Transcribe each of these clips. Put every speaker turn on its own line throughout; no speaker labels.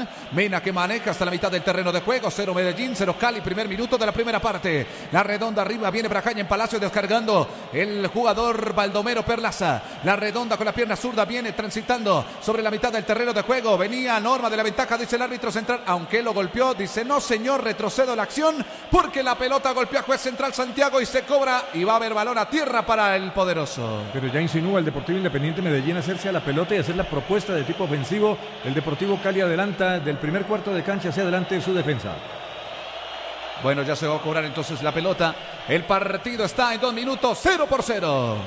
central. Mena que maneja hasta la mitad del terreno de juego. 0 Medellín, 0 Cali. Primer minuto de la primera parte. La redonda arriba. Viene Bracaña en Palacio descargando el jugador Baldomero Perlaza. La redonda con la pierna zurda viene transitando sobre la mitad del terreno de juego. Venía Norma de la ventaja, dice el árbitro central. Aunque lo golpeó, dice no señor, retrocedo la acción porque la pelota golpeó a juez central Santiago y se cobra y va a haber balón a tierra para el poderoso.
Pero ya insinúa el Deportivo Independiente Medellín hacerse a la pelota y hacer la propuesta de tipo ofensivo. El Deportivo Cali adelanta del primer cuarto de cancha hacia adelante su defensa.
Bueno, ya se va a cobrar entonces la pelota. El partido está en 2 minutos, 0-0.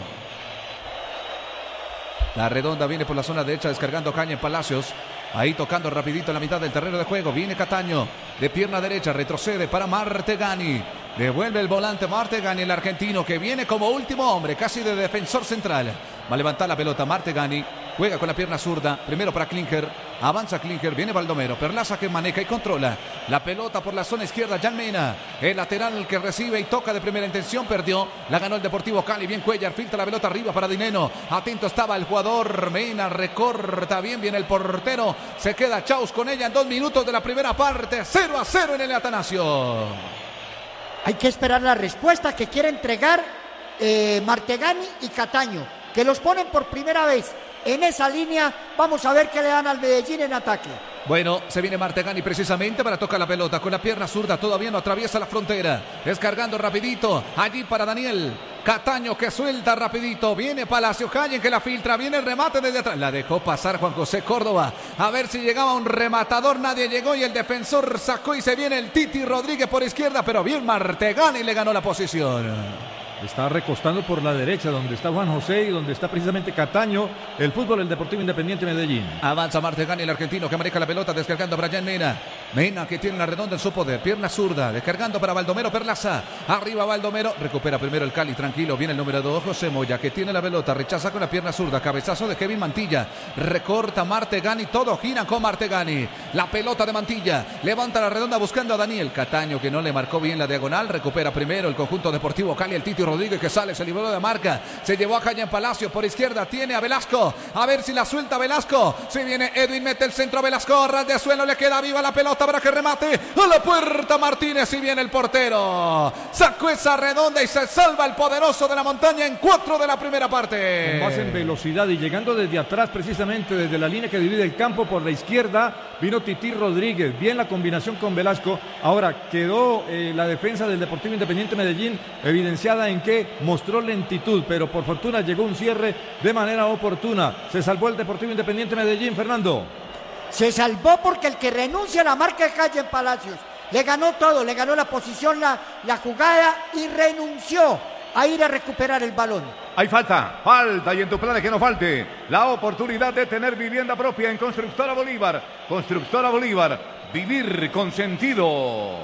La redonda viene por la zona derecha descargando caña en Palacios. Ahí tocando rapidito en la mitad del terreno de juego. Viene Cataño de pierna derecha. Retrocede para Martegani. Devuelve el volante Martegani, el argentino que viene como último hombre, casi de defensor central. Va a levantar la pelota Martegani. Juega con la pierna zurda. Primero para Klinger. Avanza Klinger. Viene Baldomero. Perlaza que maneja y controla. La pelota por la zona izquierda. Jan Mena. El lateral que recibe y toca de primera intención. Perdió. La ganó el Deportivo Cali. Bien Cuellar. Filtra la pelota arriba para Dineno. Atento estaba el jugador. Mena recorta. Bien viene el portero. Se queda Chaus con ella en 2 minutos de la primera parte. 0-0 en el Atanasio.
Hay que esperar la respuesta que quiere entregar Martegani y Cataño, que los ponen por primera vez en esa línea. Vamos a ver qué le dan al Medellín en ataque.
Bueno, se viene Martegani precisamente para tocar la pelota con la pierna zurda, todavía no atraviesa la frontera, descargando rapidito, allí para Daniel Cataño que suelta rapidito, viene Palacio Calle que la filtra, viene el remate desde atrás, la dejó pasar Juan José Córdoba, a ver si llegaba un rematador, nadie llegó y el defensor sacó y se viene el Titi Rodríguez por izquierda, pero bien Martegani le ganó la posición.
Está recostando por la derecha donde está Juan José y donde está precisamente Cataño. El fútbol del Deportivo Independiente Medellín.
Avanza Martegani, el argentino que maneja la pelota descargando a Brian Mena. Mena que tiene la redonda en su poder, pierna zurda, descargando para Baldomero Perlaza. Arriba Baldomero, recupera primero el Cali, tranquilo. Viene el número 2, José Moya, que tiene la pelota, rechaza con la pierna zurda, cabezazo de Kevin Mantilla. Recorta Martegani, todo gira con Martegani. La pelota de Mantilla, levanta la redonda buscando a Daniel Cataño, que no le marcó bien la diagonal. Recupera primero el conjunto Deportivo Cali, el Titi Rodríguez que sale, se libró de marca, se llevó a Caña en Palacio, por izquierda tiene a Velasco, a ver si la suelta Velasco, si viene Edwin, mete el centro a Velasco, ras de suelo, le queda viva la pelota para que remate, a la puerta Martínez y viene el portero, sacó esa redonda y se salva el poderoso de la montaña en 4 de la primera parte.
Más en velocidad y llegando desde atrás precisamente, desde la línea que divide el campo por la izquierda, vino Titi Rodríguez, bien la combinación con Velasco, ahora quedó la defensa del Deportivo Independiente Medellín evidenciada en que mostró lentitud, pero por fortuna llegó un cierre de manera oportuna. Se salvó el Deportivo Independiente Medellín, Fernando.
Se salvó porque el que renuncia a la marca de Calle en Palacios le ganó todo, le ganó la posición, la jugada y renunció a ir a recuperar el balón.
Hay falta y en tu plan es que no falte la oportunidad de tener vivienda propia en Constructora Bolívar. Constructora Bolívar, vivir con sentido.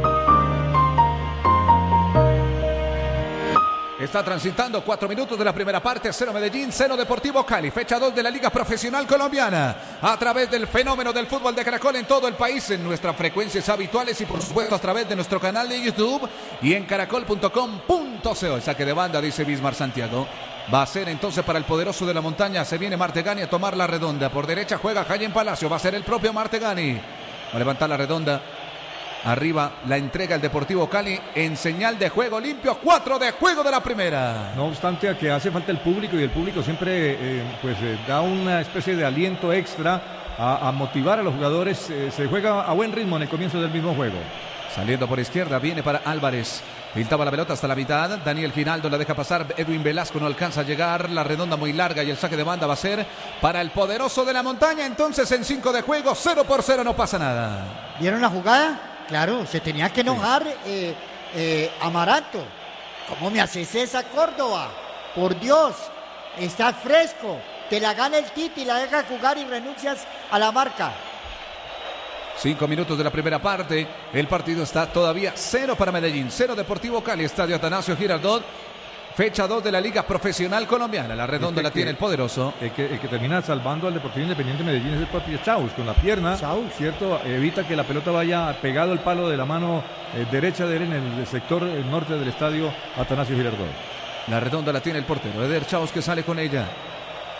Está transitando 4 minutos de la primera parte, 0 Medellín, 0 Deportivo Cali, fecha 2 de la Liga Profesional Colombiana, a través del fenómeno del fútbol de Caracol en todo el país, en nuestras frecuencias habituales y por supuesto a través de nuestro canal de YouTube y en caracol.com.co. El saque de banda, dice Bismar Santiago, va a ser entonces para el poderoso de la montaña, se viene Martegani a tomar la redonda, por derecha juega Jayen Palacio, va a ser el propio Martegani, va a levantar la redonda. Arriba la entrega el Deportivo Cali en señal de juego limpio, 4 de juego de la primera.
No obstante a que hace falta el público y el público siempre da una especie de aliento extra a motivar a los jugadores. Se juega a buen ritmo en el comienzo del mismo juego.
Saliendo por izquierda, viene para Álvarez. Filtraba la pelota hasta la mitad. Daniel Giraldo la deja pasar. Edwin Velasco no alcanza a llegar. La redonda muy larga y el saque de banda va a ser para el poderoso de la montaña. Entonces en 5 de juego, 0-0, no pasa nada.
¿Vieron la jugada? Claro, se tenía que enojar Amaranto. ¿Cómo me haces esa, Córdoba? Por Dios, estás fresco. Te la gana el Titi, la deja jugar y renuncias a la marca.
5 minutos de la primera parte. El partido está todavía 0 para Medellín, 0 Deportivo Cali, Estadio Atanasio Girardot. Fecha 2 de la Liga Profesional Colombiana. La redonda la tiene el poderoso.
El que termina salvando al Deportivo Independiente Medellín es el propio Chaus, con la pierna, ¿cierto? Evita que la pelota vaya pegado al palo de la mano derecha de él en el sector norte del estadio Atanasio Girardot.
La redonda la tiene el portero Eder Chaus, que sale con ella.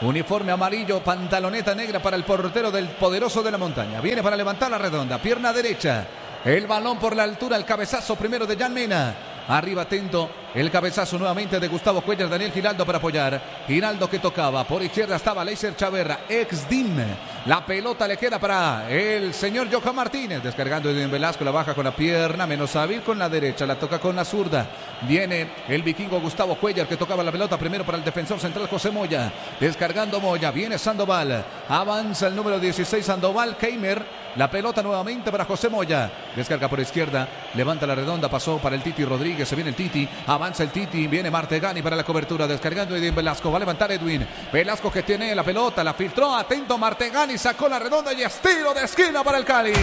Uniforme amarillo, pantaloneta negra para el portero del Poderoso de la Montaña. Viene para levantar la redonda, pierna derecha. El balón por la altura, el cabezazo primero de Jan Mena. Arriba atento, el cabezazo nuevamente de Gustavo Cuellar, Daniel Giraldo para apoyar. Giraldo que tocaba, por izquierda estaba Leiser Chaverra, ex DIM. La pelota le queda para el señor Johan Martínez. Descargando Edwin Velasco, la baja con la pierna, menos hábil con la derecha, la toca con la zurda. Viene el vikingo Gustavo Cuellar que tocaba la pelota primero para el defensor central José Moya. Descargando Moya, viene Sandoval. Avanza el número 16 Sandoval, Keimer. La pelota nuevamente para José Moya. Descarga por izquierda. Levanta la redonda. Pasó para el Titi Rodríguez. Se viene el Titi. Avanza el Titi. Viene Martegani para la cobertura. Descargando Edwin Velasco. Va a levantar Edwin. Velasco que tiene la pelota. La filtró. Atento Martegani. Sacó la redonda y estilo de esquina para el Cali.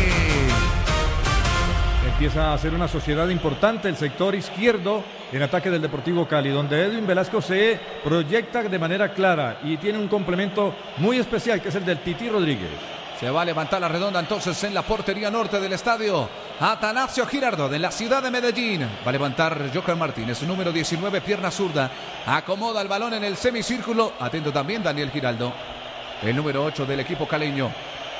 Empieza a ser una sociedad importante el sector izquierdo en ataque del Deportivo Cali, donde Edwin Velasco se proyecta de manera clara y tiene un complemento muy especial que es el del Titi Rodríguez.
Se va a levantar la redonda entonces en la portería norte del estadio Atanasio Girardot de la ciudad de Medellín. Va a levantar Johan Martínez, número 19, pierna zurda. Acomoda el balón en el semicírculo. Atento también Daniel Giraldo, el número 8 del equipo caleño.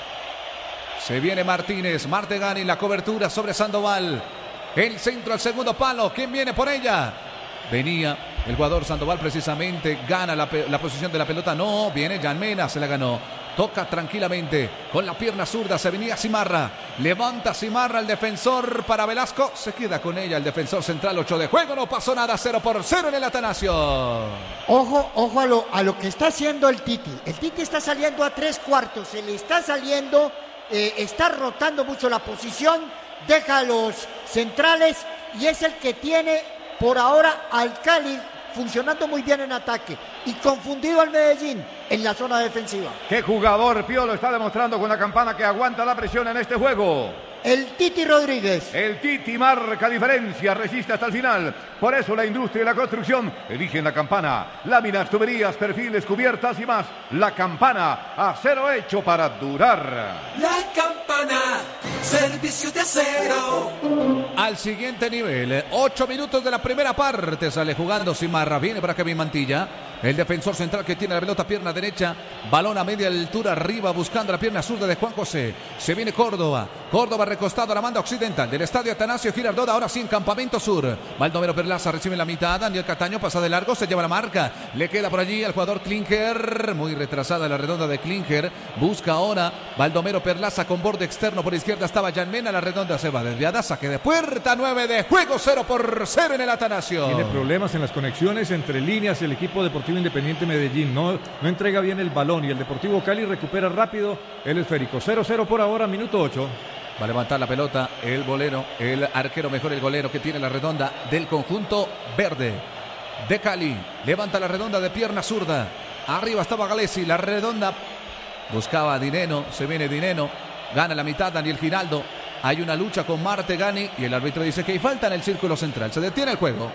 Se viene Martínez, Martegani, la cobertura sobre Sandoval. El centro al segundo palo. ¿Quién viene por ella? Venía el jugador Sandoval precisamente. Gana la posición de la pelota. No, viene Jan Mena, se la ganó. Toca tranquilamente con la pierna zurda. Se venía Cimarra. Levanta Cimarra el defensor para Velasco. Se queda con ella el defensor central. 8 de juego. No pasó nada. 0-0 en el Atanasio.
Ojo a lo que está haciendo el Titi. El Titi está saliendo a 3/4. Se le está saliendo. Está rotando mucho la posición. Deja a los centrales. Y es el que tiene por ahora al Cali funcionando muy bien en ataque y confundido al Medellín en la zona defensiva.
¿Qué jugador Piolo está demostrando con la campana que aguanta la presión en este juego?
El Titi Rodríguez.
El Titi marca diferencia, resiste hasta el final. Por eso la industria y la construcción eligen la campana. Láminas, tuberías, perfiles, cubiertas y más. La campana, acero hecho para durar.
La campana, servicio de acero.
Al siguiente nivel, 8 minutos de la primera parte. Sale jugando Cimarra, viene para Kevin Mantilla. El defensor central que tiene la pelota, pierna derecha, balón a media altura arriba, buscando la pierna zurda de Juan José. Se viene Córdoba. Córdoba recostado a la banda occidental del estadio Atanasio Girardot, ahora sí en Campamento Sur. Baldomero Perlaza recibe la mitad, Daniel Cataño pasa de largo, se lleva la marca. Le queda por allí al jugador Klinger, muy retrasada la redonda de Klinger. Busca ahora Baldomero Perlaza con borde externo por izquierda, estaba Jan Mena, la redonda se va desviada, saque de puerta, 9 de juego, 0-0 en el Atanasio.
Tiene problemas en las conexiones entre líneas el equipo Deportivo Independiente Medellín, no entrega bien el balón y el Deportivo Cali recupera rápido el esférico. 0-0 por ahora, minuto 8.
Va a levantar la pelota el golero, el arquero mejor, el golero que tiene la redonda del conjunto verde de Cali. Levanta la redonda de pierna zurda. Arriba estaba Galesi, la redonda. Buscaba a Dineno, se viene Dineno. Gana la mitad Daniel Giraldo. Hay una lucha con Martegani y el árbitro dice que hay falta en el círculo central. Se detiene el juego.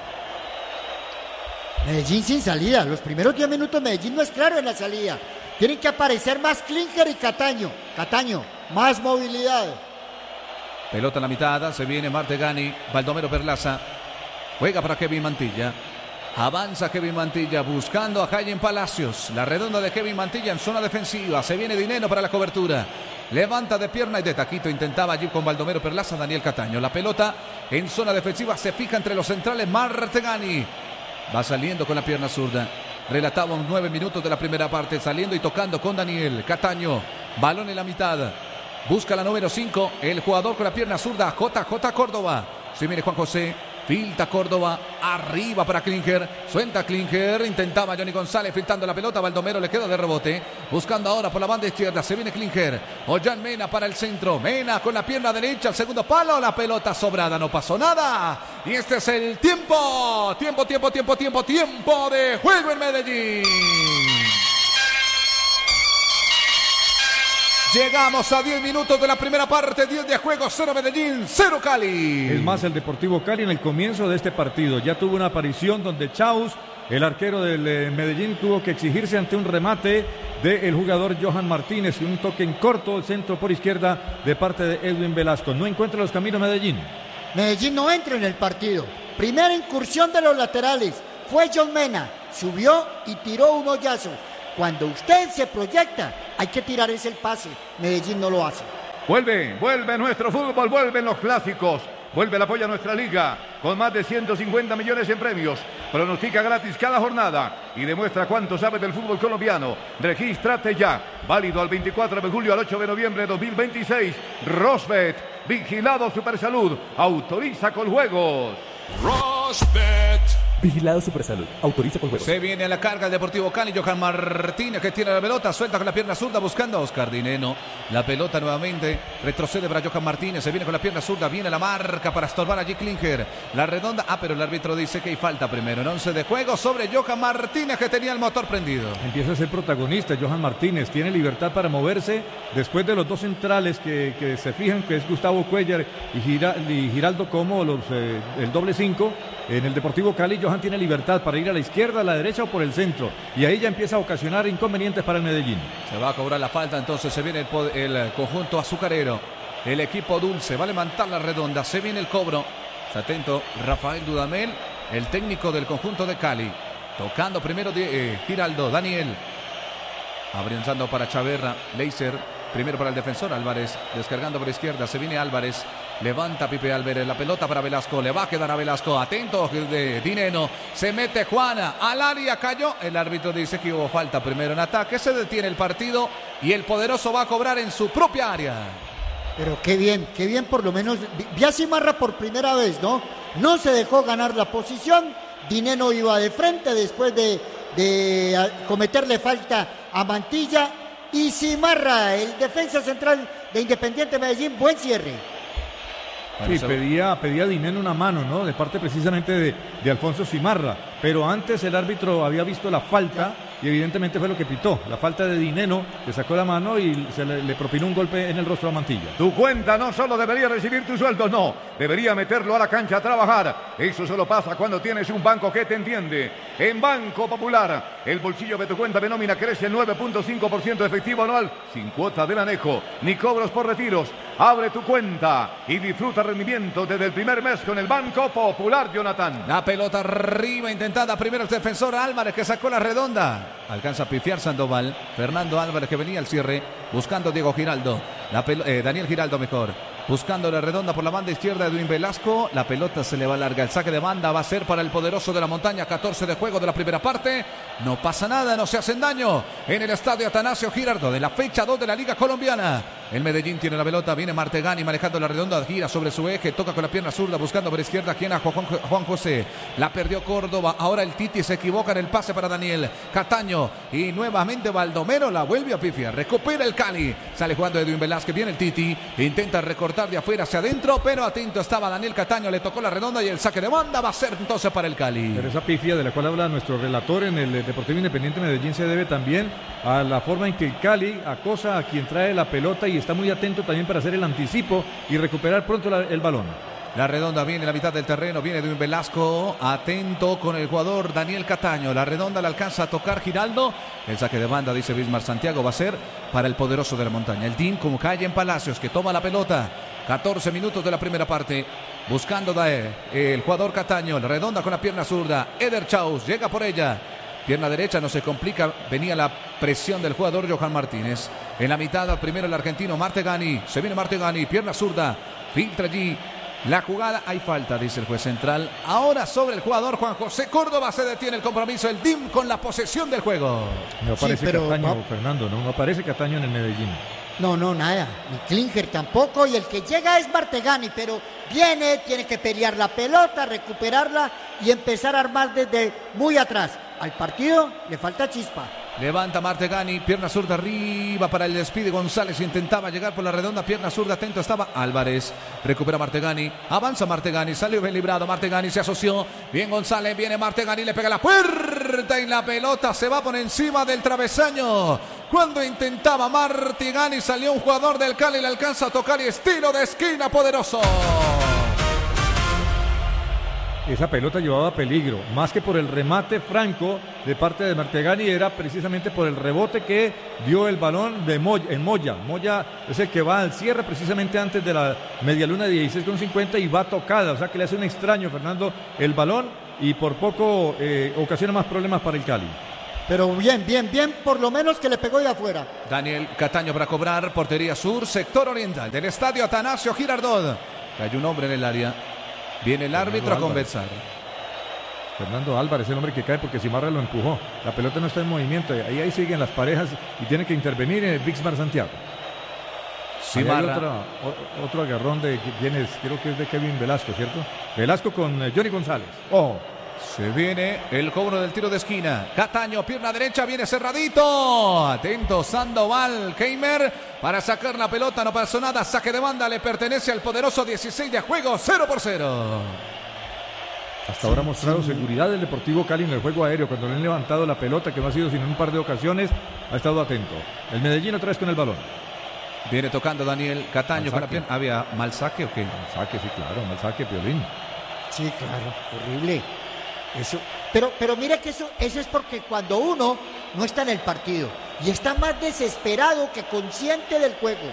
Medellín sin salida. Los primeros 10 minutos Medellín no es claro en la salida. Tienen que aparecer más Klinger y Cataño. Cataño, más movilidad.
Pelota en la mitad, se viene Martegani, Baldomero Perlaza. Juega para Kevin Mantilla. Avanza Kevin Mantilla buscando a Jaime Palacios. La redonda de Kevin Mantilla en zona defensiva. Se viene Dineno para la cobertura. Levanta de pierna y de taquito. Intentaba allí con Baldomero Perlaza, Daniel Cataño. La pelota en zona defensiva se fija entre los centrales. Martegani va saliendo con la pierna zurda. Relatábamos 9 minutos de la primera parte. Saliendo y tocando con Daniel Cataño. Balón en la mitad. Busca la número 5. El jugador con la pierna zurda. JJ Córdoba. Se viene Juan José. Filtra Córdoba. Arriba para Klinger. Suelta Klinger. Intentaba Johnny González filtrando la pelota. Baldomero le queda de rebote. Buscando ahora por la banda izquierda. Se viene Klinger. Ollán Mena para el centro. Mena con la pierna derecha. Al segundo palo. La pelota sobrada. No pasó nada. Y este es el tiempo. Tiempo de juego en Medellín. Llegamos a 10 minutos de la primera parte, 10 de juego, 0 Medellín, 0 Cali.
Es más, el Deportivo Cali en el comienzo de este partido ya tuvo una aparición donde Chaus, el arquero del Medellín, tuvo que exigirse ante un remate del jugador Johan Martínez y un toque en corto, el centro por izquierda de parte de Edwin Velasco. No encuentra los caminos Medellín.
Medellín no entra en el partido. Primera incursión de los laterales. Fue John Mena, subió y tiró un hoyazo. Cuando usted se proyecta, hay que tirar ese el pase. Medellín no lo hace.
Vuelve nuestro fútbol, vuelven los clásicos. Vuelve el apoyo a nuestra liga con más de 150 millones en premios. Pronostica gratis cada jornada y demuestra cuánto sabe del fútbol colombiano. Regístrate ya. Válido al 24 de julio al 8 de noviembre de 2026. Rosbet, vigilado Supersalud, autoriza con juegos.
Rosbet. Vigilado Supersalud. Autoriza con juegos.
Se viene a la carga el Deportivo Cali. Johan Martínez que tiene la pelota. Suelta con la pierna zurda buscando a Oscar Dineno. La pelota nuevamente. Retrocede para Johan Martínez. Se viene con la pierna zurda. Viene la marca para estorbar allí Klinger. La redonda. Pero el árbitro dice que hay falta primero. En 11 de juego sobre Johan Martínez que tenía el motor prendido.
Empieza a ser protagonista Johan Martínez. Tiene libertad para moverse. Después de los dos centrales que se fijan que es Gustavo Cuellar y Giraldo como el doble 5. En el Deportivo Cali, Johan tiene libertad para ir a la izquierda, a la derecha o por el centro. Y ahí ya empieza a ocasionar inconvenientes para el Medellín.
Se va a cobrar la falta, entonces se viene el conjunto azucarero. El equipo dulce va a levantar la redonda. Se viene el cobro. Está atento Rafael Dudamel, el técnico del conjunto de Cali. Tocando primero Giraldo, Daniel. Abriendo para Chaverra, Leiser. Primero para el defensor Álvarez, descargando por izquierda, se viene Álvarez, levanta Pipe Álvarez, la pelota para Velasco, le va a quedar a Velasco, atento de Dineno, se mete Juana, al área cayó, el árbitro dice que hubo falta primero en ataque, se detiene el partido y el poderoso va a cobrar en su propia área.
Pero qué bien por lo menos, vi a Cimarra por primera vez, ¿no? No se dejó ganar la posición, Dineno iba de frente después de cometerle falta a Mantilla. Y Cimarra, el defensa central de Independiente Medellín, buen cierre.
Sí, pedía Dineno una mano, ¿no? De parte precisamente de Alfonso Cimarra. Pero antes el árbitro había visto la falta y evidentemente fue lo que pitó. La falta de Dineno, que sacó la mano y se le propinó un golpe en el rostro a Mantilla.
Tu cuenta no solo debería recibir tu sueldo, no. Debería meterlo a la cancha a trabajar. Eso solo pasa cuando tienes un banco que te entiende. En Banco Popular, el bolsillo de tu cuenta de nómina crece 9.5% de efectivo anual, sin cuota del anejo, ni cobros por retiros. Abre tu cuenta y disfruta rendimiento desde el primer mes con el Banco Popular, Jonathan.
La pelota arriba, intentada primero el defensor Álvarez que sacó la redonda. Alcanza a pifiar Sandoval. Fernando Álvarez que venía al cierre, buscando Diego Giraldo. Daniel Giraldo mejor. Buscando la redonda por la banda izquierda de Edwin Velasco. La pelota se le va larga. El saque de banda va a ser para el poderoso de la montaña. 14 de juego de la primera parte. No pasa nada, no se hacen daño. En el estadio Atanasio Girardot de la fecha 2 de la Liga Colombiana. El Medellín tiene la pelota. Viene Martegani manejando la redonda. Gira sobre su eje. Toca con la pierna zurda. Buscando por izquierda. Quien a Juan José. La perdió Córdoba. Ahora el Titi se equivoca en el pase para Daniel Cataño. Y nuevamente Baldomero la vuelve a pifiar. Recupera el Cali. Sale jugando Edwin Velázquez. Viene el Titi. Intenta recortar de afuera hacia adentro. Pero atento estaba Daniel Cataño. Le tocó la redonda y el saque de banda va a ser entonces para el Cali.
Pero esa pifia de la cual habla nuestro relator en el Deportivo Independiente Medellín se debe también a la forma en que el Cali acosa a quien trae la pelota y está muy atento también para hacer el anticipo y recuperar pronto el balón.
La redonda viene en la mitad del terreno, viene de un Velasco, atento con el jugador Daniel Cataño. La redonda la alcanza a tocar Giraldo. El saque de banda, dice Bismar Santiago, va a ser para el poderoso de la montaña. El team como calle en Palacios, que toma la pelota. 14 minutos de la primera parte. Buscando el jugador Cataño. La redonda con la pierna zurda. Eder Chaus llega por ella. Pierna derecha, no se complica. Venía la presión del jugador Johan Martínez. En la mitad, primero el argentino Martegani. Se viene Martegani, pierna zurda. Filtra allí la jugada. Hay falta, dice el juez central. Ahora sobre el jugador Juan José Córdoba. Se detiene el compromiso. El DIM con la posesión del juego.
No aparece Cataño, Fernando. No aparece Cataño en el Medellín.
No, nada. Ni Klinger tampoco. Y el que llega es Martegani, pero tiene que pelear la pelota, recuperarla y empezar a armar desde muy atrás. Al partido le falta chispa.
Levanta Martegani, pierna zurda arriba para el despide. González intentaba llegar por la redonda, pierna zurda, atento estaba Álvarez. Recupera Martegani, avanza Martegani, salió bien librado. Martegani se asoció. Bien González, viene Martegani, le pega la puerta y la pelota se va por encima del travesaño. Cuando intentaba Martegani, salió un jugador del Cali, le alcanza a tocar y estilo de esquina poderoso.
Esa pelota llevaba peligro, más que por el remate franco de parte de Martegani, era precisamente por el rebote que dio el balón de Moya. Moya es el que va al cierre precisamente antes de la medialuna de 16,50 y va tocada, o sea que le hace un extraño, Fernando, el balón y por poco ocasiona más problemas para el Cali.
Pero bien, por lo menos que le pegó de afuera.
Daniel Cataño para cobrar, portería sur, sector oriental del estadio Atanasio Girardot. Cayó un hombre en el área. Viene el árbitro a conversar.
Fernando Álvarez, el hombre que cae porque Simarra lo empujó. La pelota no está en movimiento. Ahí siguen las parejas y tiene que intervenir en el Bixmar Santiago.
Simarra.
Otro agarrón de quién es, creo que es de Kevin Velasco, ¿cierto? Velasco con Johnny González. Ojo.
Se viene el cobro del tiro de esquina. Cataño, pierna derecha, viene cerradito. Atento Sandoval Keimer para sacar la pelota. No pasó nada. Saque de banda le pertenece al poderoso 16 de juego. 0-0.
Hasta ahora ha mostrado seguridad del Deportivo Cali en el juego aéreo. Cuando le han levantado la pelota, que no ha sido sino en un par de ocasiones, ha estado atento. El Medellín otra vez con el balón.
Viene tocando Daniel Cataño con la pierna. ¿Había mal saque o qué?
Mal saque, sí, claro. Mal saque, Piolín.
Sí, claro. Horrible. Eso, pero mire que eso es porque cuando uno no está en el partido y está más desesperado que consciente del juego.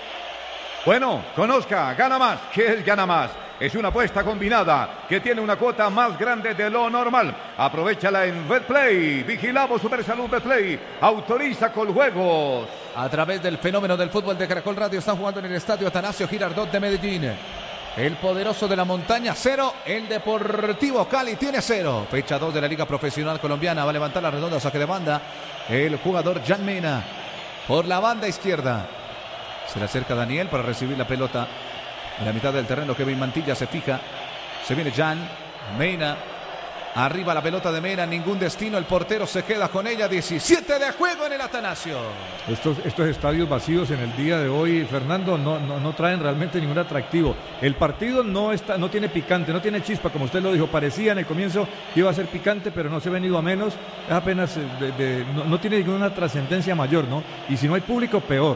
Bueno, conozca, gana más. ¿Qué es gana más? Es una apuesta combinada que tiene una cuota más grande de lo normal. Aprovechala en Betplay. Vigilamos Supersalud Betplay. Autoriza con juegos.
A través del fenómeno del fútbol de Caracol Radio están jugando en el estadio Atanasio Girardot de Medellín. El poderoso de la montaña 0, el Deportivo Cali tiene 0. Fecha 2 de la Liga Profesional Colombiana. Va a levantar la redonda, saque de banda. El jugador Jan Mena por la banda izquierda. Se le acerca Daniel para recibir la pelota. En la mitad del terreno Kevin Mantilla se fija. Se viene Jan Mena. Arriba la pelota de Mena, ningún destino. El portero se queda con ella. 17 de juego en el Atanasio.
Estos estadios vacíos en el día de hoy, Fernando, no traen realmente ningún atractivo. El partido no tiene picante, no tiene chispa, como usted lo dijo. Parecía en el comienzo que iba a ser picante, pero no se ha venido a menos. Es apenas, no tiene ninguna trascendencia mayor, ¿no? Y si no hay público, peor.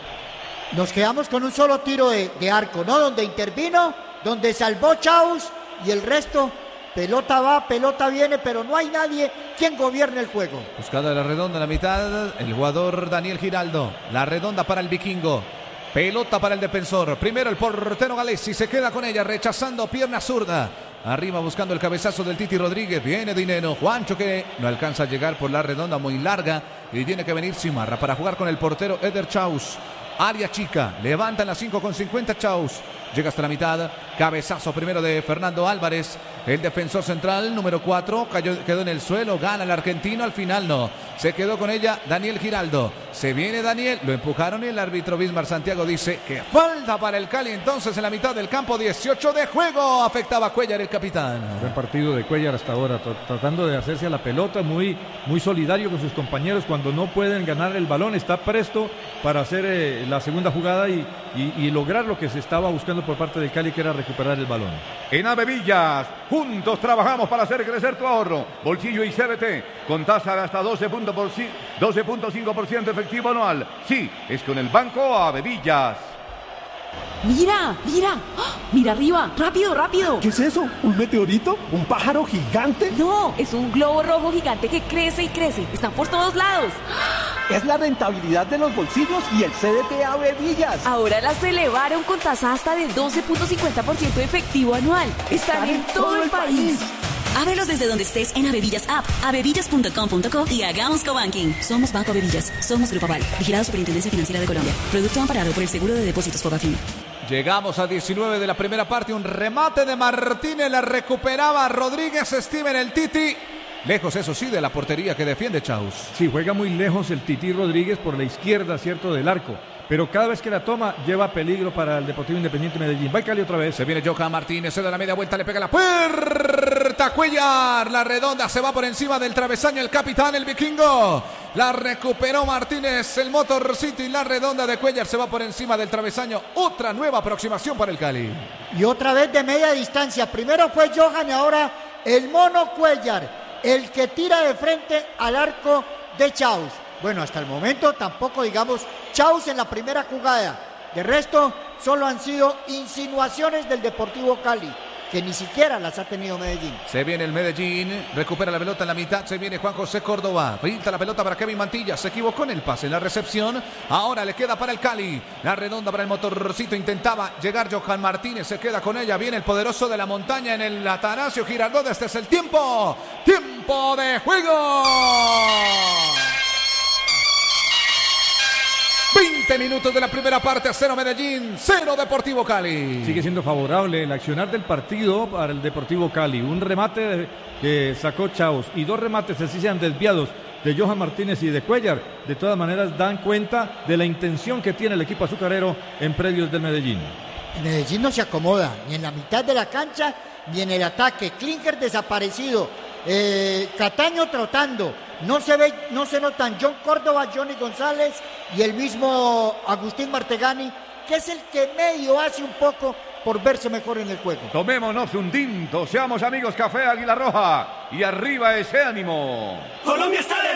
Nos quedamos con un solo tiro de arco, ¿no? Donde intervino, donde salvó Chaus y el resto... Pelota va, pelota viene, pero no hay nadie quien gobierne el juego.
Buscada la redonda en la mitad, el jugador Daniel Giraldo. La redonda para el vikingo. Pelota para el defensor. Primero el portero Galesi se queda con ella, rechazando pierna zurda. Arriba buscando el cabezazo del Titi Rodríguez. Viene Dineno. Juancho que no alcanza a llegar por la redonda muy larga. Y tiene que venir Simarra para jugar con el portero Eder Chaus. Área chica. Levantan las 5:50 Chaus. Llega hasta la mitad. Cabezazo primero de Fernando Álvarez. El defensor central, número 4. Quedó en el suelo. Gana el argentino. Al final no. Se quedó con ella Daniel Giraldo. Se viene Daniel. Lo empujaron y el árbitro Bixmar Santiago dice que falta para el Cali. Entonces en la mitad del campo. 18 de juego. Afectaba a Cuellar, el capitán.
Buen partido de Cuellar hasta ahora. Tratando de hacerse a la pelota. Muy solidario con sus compañeros. Cuando no pueden ganar el balón. Está presto para hacer la segunda jugada y lograr lo que se estaba buscando por parte del Cali, que era recuperar el balón.
En Avevillas, juntos trabajamos para hacer crecer tu ahorro. Bolsillo y CBT, con tasa de hasta 12.5% efectivo anual. Sí, es con el Banco Avevillas.
¡Mira! ¡Ah! ¡Mira arriba! ¡Rápido!
¿Qué es eso? ¿Un meteorito? ¿Un pájaro gigante?
No, es un globo rojo gigante que crece y crece. Están por todos lados.
Es la rentabilidad de los bolsillos y el CDT Avevillas.
Ahora las elevaron con tasa hasta de 12.50% efectivo anual. Están en todo el país.
Ábrelos desde donde estés en Avevillas App, avevillas.com.co y hagamos cobanking. Somos Banco Avevillas, somos Grupo Aval, vigilado Superintendencia Financiera de Colombia. Producto amparado por el Seguro de Depósitos Fobafin.
Llegamos a 19 de la primera parte. Un remate de Martínez, la recuperaba Rodríguez. Steven el Titi. Lejos, eso sí, de la portería que defiende Chaus.
Sí, juega muy lejos el Titi Rodríguez por la izquierda, cierto, del arco. Pero cada vez que la toma, lleva peligro para el Deportivo Independiente Medellín. Va el Cali otra vez.
Se viene Johan Martínez, se da la media vuelta, le pega la puerta. Cuellar, la redonda, se va por encima del travesaño el capitán, el vikingo. La recuperó Martínez, el Motor City, la redonda de Cuellar se va por encima del travesaño. Otra nueva aproximación para el Cali.
Y otra vez de media distancia. Primero fue Johan y ahora el mono Cuellar, el que tira de frente al arco de Chaus. Bueno, hasta el momento tampoco digamos Chaus en la primera jugada. De resto, solo han sido insinuaciones del Deportivo Cali, que ni siquiera las ha tenido Medellín.
Se viene el Medellín, recupera la pelota en la mitad, se viene Juan José Córdoba, pinta la pelota para Kevin Mantilla, se equivocó en el pase, en la recepción, ahora le queda para el Cali, la redonda para el Motorcito, intentaba llegar Johan Martínez, se queda con ella, viene el poderoso de la montaña en el Atanasio Girardot, este es el tiempo Tiempo de juego. 20 minutos de la primera parte, 0 Medellín, 0 Deportivo Cali.
Sigue siendo favorable el accionar del partido para el Deportivo Cali. Un remate que sacó Chaos y 2 remates así sean desviados de Johan Martínez y de Cuellar. De todas maneras dan cuenta de la intención que tiene el equipo azucarero en predios del Medellín.
El Medellín no se acomoda ni en la mitad de la cancha ni en el ataque. Klinker desaparecido, Cataño trotando. No se notan John Córdoba, Johnny González y el mismo Agustín Martegani, que es el que medio hace un poco por verse mejor en el juego.
Tomémonos un tinto, seamos amigos, Café Águila Roja y arriba ese ánimo.
Colombia está de